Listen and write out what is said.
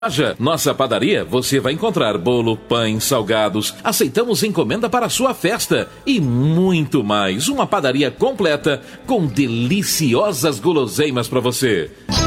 Nossa padaria, você vai encontrar bolo, pães, salgados. Aceitamos encomenda para a sua festa e muito mais. Uma padaria completa com deliciosas guloseimas para você.